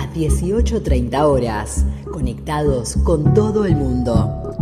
las 18:30 horas, conectados con todo el mundo.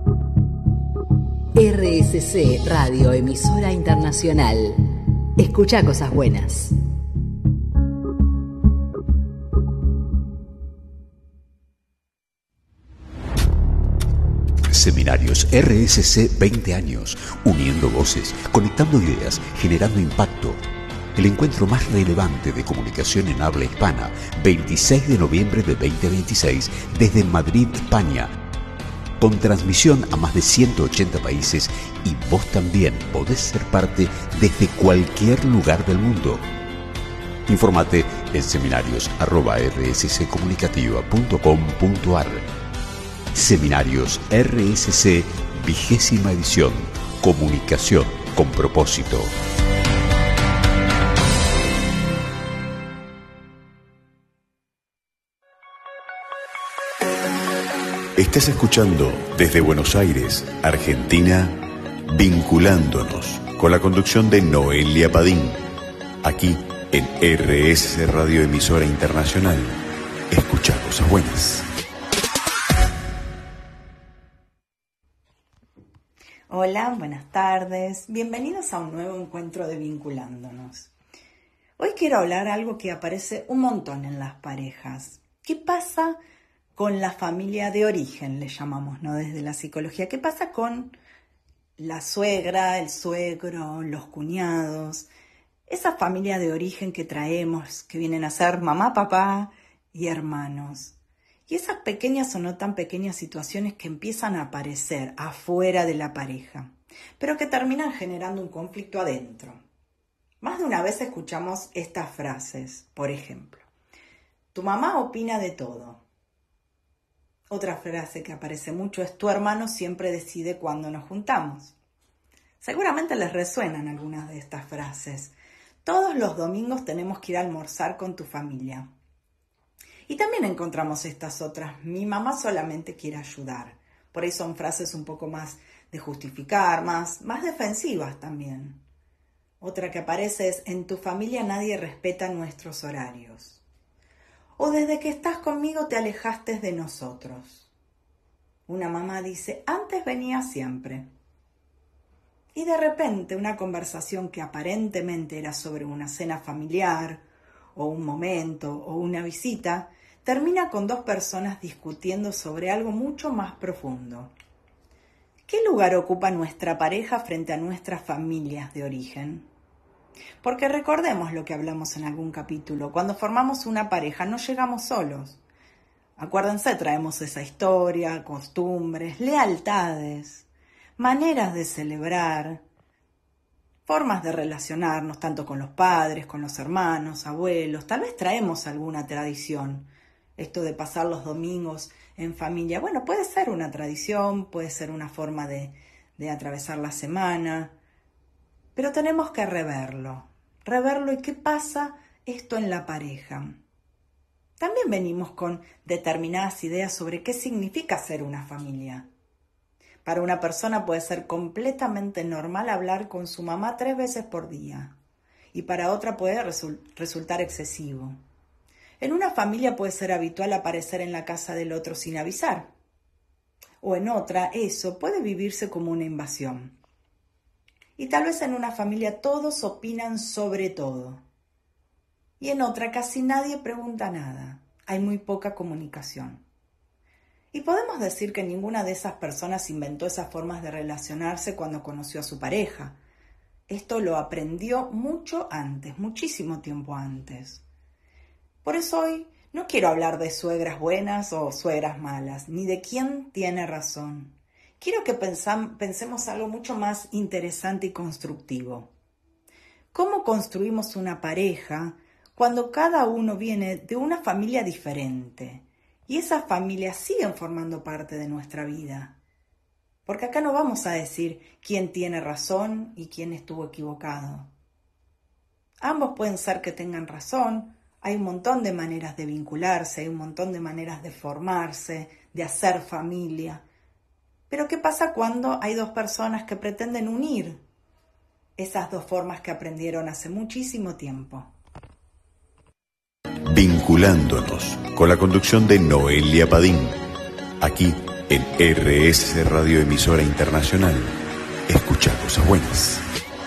RSC Radio, emisora internacional. Escucha cosas buenas. Seminarios RSC 20 años, uniendo voces, conectando ideas, generando impacto. El encuentro más relevante de comunicación en habla hispana, 26 de noviembre de 2026, desde Madrid, España. Con transmisión a más de 180 países y vos también podés ser parte desde cualquier lugar del mundo. Infórmate en seminarios@rsccomunicativa.com.ar. Seminarios RSC, 20ª edición. Comunicación con propósito. Estás escuchando desde Buenos Aires, Argentina, Vinculándonos, con la conducción de Noelia Padín, aquí en RSC Radio, emisora internacional. Escucha cosas buenas. Hola, buenas tardes. Bienvenidos a un nuevo encuentro de Vinculándonos. Hoy quiero hablar algo que aparece un montón en las parejas. ¿Qué pasa con la familia de origen, le llamamos, ¿no? Desde la psicología. ¿Qué pasa con la suegra, el suegro, los cuñados? Esa familia de origen que traemos, que vienen a ser mamá, papá y hermanos. Y esas pequeñas o no tan pequeñas situaciones que empiezan a aparecer afuera de la pareja, pero que terminan generando un conflicto adentro. Más de una vez escuchamos estas frases, por ejemplo: tu mamá opina de todo. Otra frase que aparece mucho es: tu hermano siempre decide cuándo nos juntamos. Seguramente les resuenan algunas de estas frases. Todos los domingos tenemos que ir a almorzar con tu familia. Y también encontramos estas otras: mi mamá solamente quiere ayudar. Por ahí son frases un poco más de justificar, más defensivas también. Otra que aparece es: en tu familia nadie respeta nuestros horarios. O desde que estás conmigo te alejaste de nosotros. Una mamá dice: antes venía siempre. Y de repente una conversación que aparentemente era sobre una cena familiar, o un momento, o una visita, termina con dos personas discutiendo sobre algo mucho más profundo. ¿Qué lugar ocupa nuestra pareja frente a nuestras familias de origen? Porque recordemos lo que hablamos en algún capítulo: cuando formamos una pareja no llegamos solos. Acuérdense, traemos esa historia, costumbres, lealtades, maneras de celebrar, formas de relacionarnos tanto con los padres, con los hermanos, abuelos. Tal vez traemos alguna tradición. Esto de pasar los domingos en familia, bueno, puede ser una tradición, puede ser una forma de atravesar la semana, pero tenemos que reverlo. ¿Y qué pasa esto en la pareja? También venimos con determinadas ideas sobre qué significa ser una familia. Para una persona puede ser completamente normal hablar con su mamá 3 veces por día, y para otra puede resultar excesivo. En una familia puede ser habitual aparecer en la casa del otro sin avisar, o en otra eso puede vivirse como una invasión. Y tal vez en una familia todos opinan sobre todo, y en otra casi nadie pregunta nada. Hay muy poca comunicación. Y podemos decir que ninguna de esas personas inventó esas formas de relacionarse cuando conoció a su pareja. Esto lo aprendió mucho antes, muchísimo tiempo antes. Por eso hoy no quiero hablar de suegras buenas o suegras malas, ni de quién tiene razón. Quiero que pensemos algo mucho más interesante y constructivo. ¿Cómo construimos una pareja cuando cada uno viene de una familia diferente y esas familias siguen formando parte de nuestra vida? Porque acá no vamos a decir quién tiene razón y quién estuvo equivocado. Ambos pueden ser que tengan razón. Hay un montón de maneras de vincularse, hay un montón de maneras de formarse, de hacer familia. Pero ¿qué pasa cuando hay dos personas que pretenden unir esas dos formas que aprendieron hace muchísimo tiempo? Vinculándonos, con la conducción de Noelia Padín, aquí en RSC Radio Emisora Internacional. Escucha cosas buenas.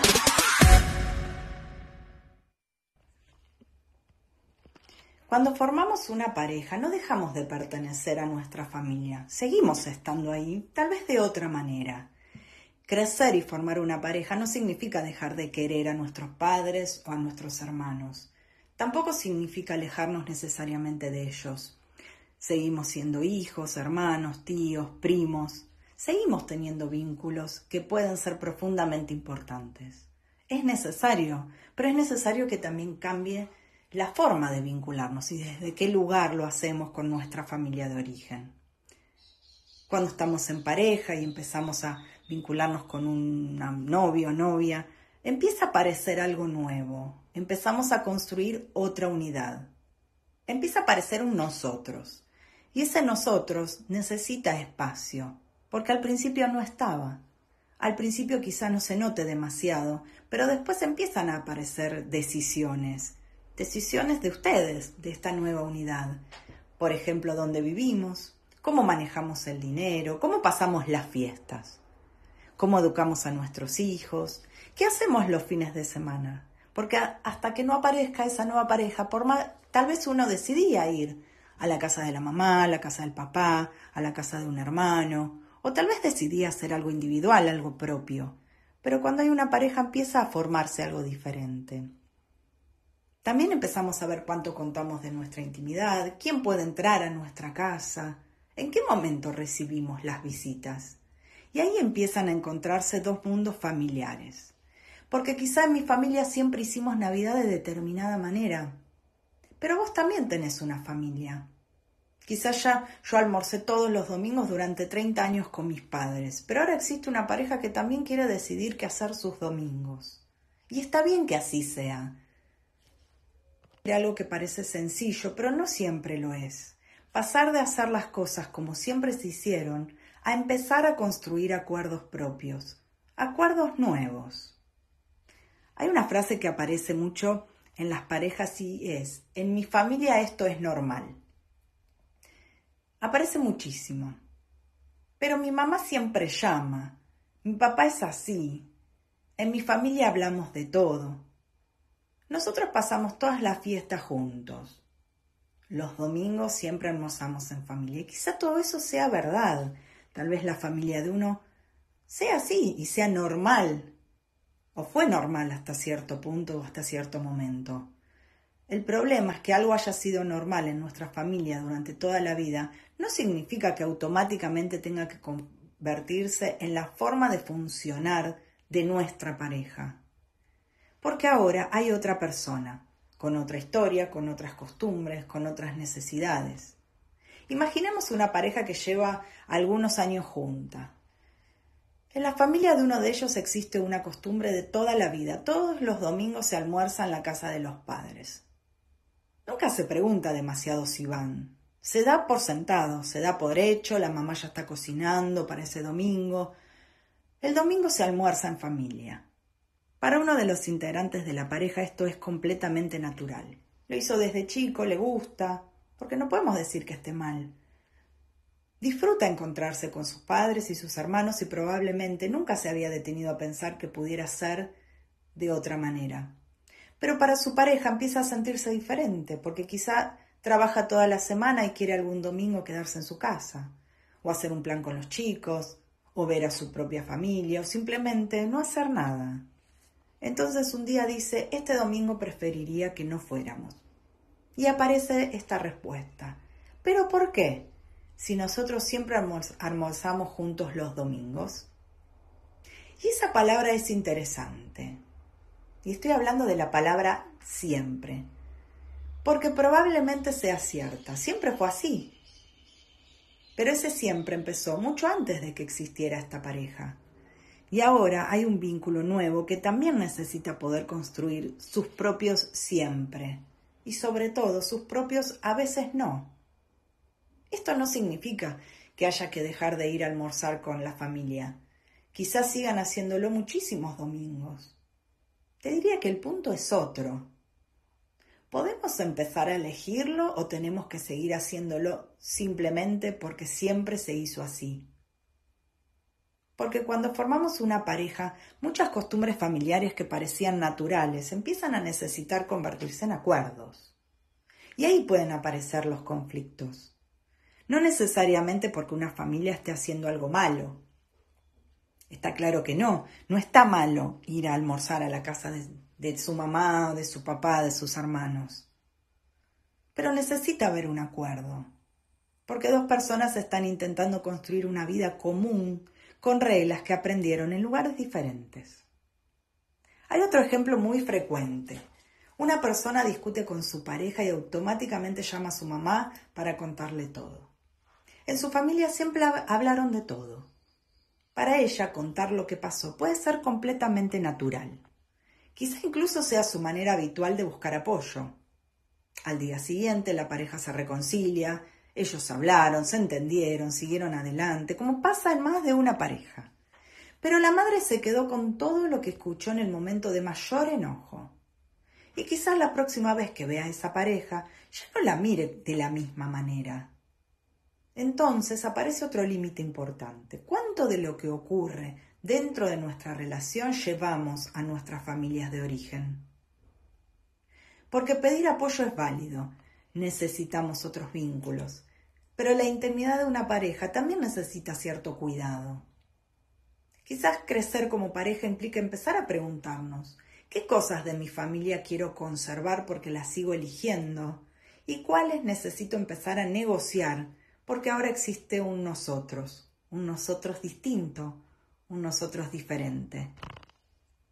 Cuando formamos una pareja, no dejamos de pertenecer a nuestra familia. Seguimos estando ahí, tal vez de otra manera. Crecer y formar una pareja no significa dejar de querer a nuestros padres o a nuestros hermanos. Tampoco significa alejarnos necesariamente de ellos. Seguimos siendo hijos, hermanos, tíos, primos. Seguimos teniendo vínculos que pueden ser profundamente importantes. Es necesario, pero es necesario que también cambie la forma de vincularnos y desde qué lugar lo hacemos con nuestra familia de origen. Cuando estamos en pareja y empezamos a vincularnos con un novio o novia, empieza a aparecer algo nuevo. Empezamos a construir otra unidad. Empieza a aparecer un nosotros. Y ese nosotros necesita espacio, porque al principio no estaba. Al principio quizá no se note demasiado, pero después empiezan a aparecer decisiones de ustedes, de esta nueva unidad. Por ejemplo, dónde vivimos, cómo manejamos el dinero, cómo pasamos las fiestas, cómo educamos a nuestros hijos, qué hacemos los fines de semana. Porque hasta que no aparezca esa nueva pareja, tal vez uno decidía ir a la casa de la mamá, a la casa del papá, a la casa de un hermano, o tal vez decidía hacer algo individual, algo propio. Pero cuando hay una pareja empieza a formarse algo diferente. También empezamos a ver cuánto contamos de nuestra intimidad, quién puede entrar a nuestra casa, en qué momento recibimos las visitas. Y ahí empiezan a encontrarse dos mundos familiares. Porque quizá en mi familia siempre hicimos Navidad de determinada manera. Pero vos también tenés una familia. Quizá ya yo almorcé todos los domingos durante 30 años con mis padres, pero ahora existe una pareja que también quiere decidir qué hacer sus domingos. Y está bien que así sea. Algo que parece sencillo, pero no siempre lo es. Pasar de hacer las cosas como siempre se hicieron a empezar a construir acuerdos propios, acuerdos nuevos. Hay una frase que aparece mucho en las parejas y es: en mi familia esto es normal. Aparece muchísimo. Pero mi mamá siempre llama, mi papá es así, en mi familia hablamos de todo. Nosotros pasamos todas las fiestas juntos. Los domingos siempre almorzamos en familia. Y quizá todo eso sea verdad. Tal vez la familia de uno sea así y sea normal. O fue normal hasta cierto punto o hasta cierto momento. El problema es que algo haya sido normal en nuestra familia durante toda la vida no significa que automáticamente tenga que convertirse en la forma de funcionar de nuestra pareja. Porque ahora hay otra persona, con otra historia, con otras costumbres, con otras necesidades. Imaginemos una pareja que lleva algunos años junta. En la familia de uno de ellos existe una costumbre de toda la vida. Todos los domingos se almuerza en la casa de los padres. Nunca se pregunta demasiado si van. Se da por sentado, se da por hecho, la mamá ya está cocinando para ese domingo. El domingo se almuerza en familia. Para uno de los integrantes de la pareja esto es completamente natural. Lo hizo desde chico, le gusta, porque no podemos decir que esté mal. Disfruta encontrarse con sus padres y sus hermanos y probablemente nunca se había detenido a pensar que pudiera ser de otra manera. Pero para su pareja empieza a sentirse diferente, porque quizá trabaja toda la semana y quiere algún domingo quedarse en su casa, o hacer un plan con los chicos, o ver a su propia familia, o simplemente no hacer nada. Entonces un día dice: este domingo preferiría que no fuéramos. Y aparece esta respuesta: ¿pero por qué? Si nosotros siempre almorzamos juntos los domingos. Y esa palabra es interesante. Y estoy hablando de la palabra siempre. Porque probablemente sea cierta. Siempre fue así. Pero ese siempre empezó mucho antes de que existiera esta pareja. Y ahora hay un vínculo nuevo que también necesita poder construir sus propios siempre. Y sobre todo sus propios a veces no. Esto no significa que haya que dejar de ir a almorzar con la familia. Quizás sigan haciéndolo muchísimos domingos. Te diría que el punto es otro. ¿Podemos empezar a elegirlo o tenemos que seguir haciéndolo simplemente porque siempre se hizo así? Porque cuando formamos una pareja, muchas costumbres familiares que parecían naturales empiezan a necesitar convertirse en acuerdos. Y ahí pueden aparecer los conflictos. No necesariamente porque una familia esté haciendo algo malo. Está claro que no está malo ir a almorzar a la casa de su mamá, de su papá, de sus hermanos. Pero necesita haber un acuerdo, porque dos personas están intentando construir una vida común con reglas que aprendieron en lugares diferentes. Hay otro ejemplo muy frecuente. Una persona discute con su pareja y automáticamente llama a su mamá para contarle todo. En su familia siempre hablaron de todo. Para ella, contar lo que pasó puede ser completamente natural. Quizá incluso sea su manera habitual de buscar apoyo. Al día siguiente, la pareja se reconcilia, ellos hablaron, se entendieron, siguieron adelante, como pasa en más de una pareja. Pero la madre se quedó con todo lo que escuchó en el momento de mayor enojo. Y quizás la próxima vez que vea a esa pareja, ya no la mire de la misma manera. Entonces aparece otro límite importante. ¿Cuánto de lo que ocurre dentro de nuestra relación llevamos a nuestras familias de origen? Porque pedir apoyo es válido, necesitamos otros vínculos, pero la intimidad de una pareja también necesita cierto cuidado. Quizás crecer como pareja implica empezar a preguntarnos, ¿qué cosas de mi familia quiero conservar porque las sigo eligiendo? ¿Y cuáles necesito empezar a negociar porque ahora existe un nosotros distinto, un nosotros diferente?